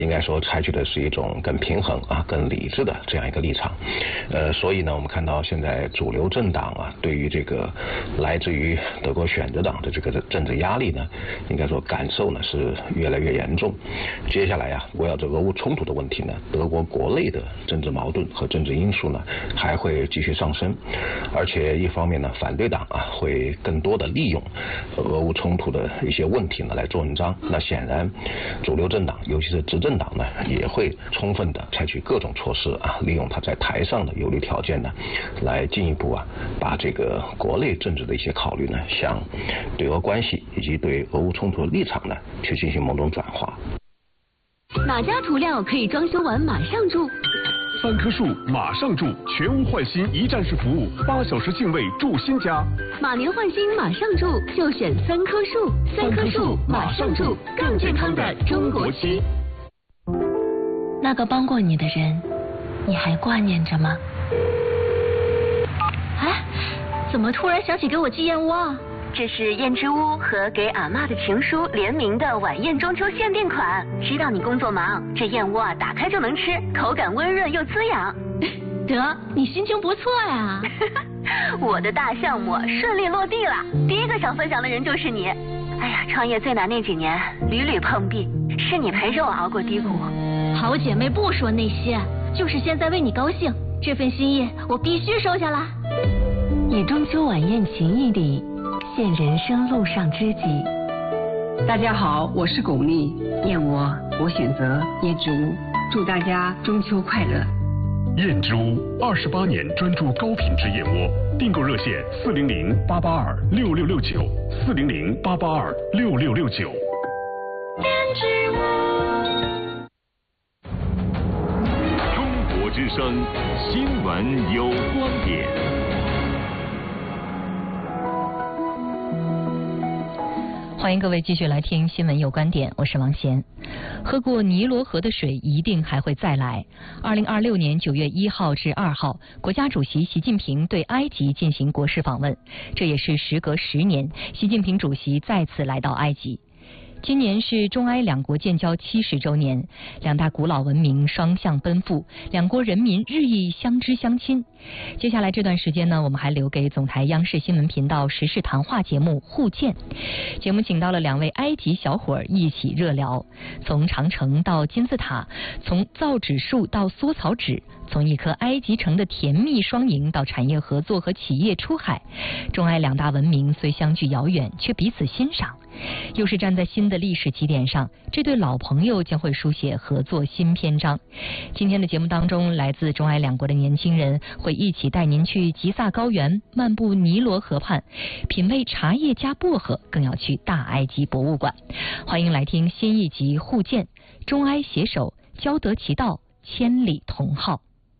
应该说采取的是一种更平衡更理智的这样一个立场。所以呢，我们看到现在主流政党对于这个来自于德国选择党的这个政治压力呢，应该说感受呢是越来越严重。接下来围绕着俄乌冲突的问题呢，德国国内的政治矛盾和政治因素呢还会继续上升，而且一方面呢，反对党会更多的利用俄乌冲突的一些问题呢来做文章。那显然，主流政党，尤其是执政党呢，也会充分的采取各种措施利用它在台上的有利条件呢，来进一步把这个国内政治的一些考虑呢，向对俄关系以及对俄乌冲突的立场呢，去进行某种转化。 哪家涂料可以装修完马上住 ？3棵树马上住，全屋换新一站式服务，8小时净位住新家。 马年换新马上住，就选3棵树。3棵树马上住，更健康的中国区。 那个帮过你的人，你还挂念着吗？ 哎，怎么突然想起给我寄燕窝啊？ 这是燕之屋和给阿嬷的情书联名的晚宴中秋限定款。知道你工作忙，这燕窝打开就能吃，口感温润又滋养。 得，你心情不错呀。 我的大项目顺利落地了，第一个想分享的人就是你。哎呀，创业最难那几年，屡屡碰壁，是你陪着我熬过低谷。 好姐妹不说那些，就是现在为你高兴，这份心意我必须收下啦。 以中秋晚宴情谊里，现人生路上知己。 大家好，我是巩俐，燕窝我选择燕之屋，祝大家中秋快乐。 燕之屋28年专注高品质燕窝，订购热线400-882-6669，400-882-6669。 燕之屋。 中国之声新闻有观点。 欢迎各位继续来听新闻有观点，我是王贤。喝过尼罗河的水一定还会再来。2026年9月1号至2号，国家主席习近平对埃及进行国事访问，这也是时隔10年，习近平主席再次来到埃及。今年是中埃两国建交70周年，两大古老文明双向奔赴，两国人民日益相知相亲。接下来这段时间呢，我们还留给总台央视新闻频道时事谈话节目互鉴。节目请到了2位埃及小伙儿一起热聊，从长城到金字塔，从造纸术到缩草纸，从一颗埃及城的甜蜜双赢到产业合作和企业出海。中埃两大文明虽相距遥远，却彼此欣赏。又是站在新的历史起点上，这对老朋友将会书写合作新篇章。今天的节目当中，来自中埃两国的年轻人会一起带您去吉萨高原，漫步尼罗河畔，品味茶叶加薄荷，更要去大埃及博物馆。欢迎来听新一集互鉴，中埃携手，交得其道，千里同好。